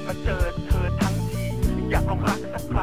มาเจอเธอทั้งทีอยากลองรักสักครั้ง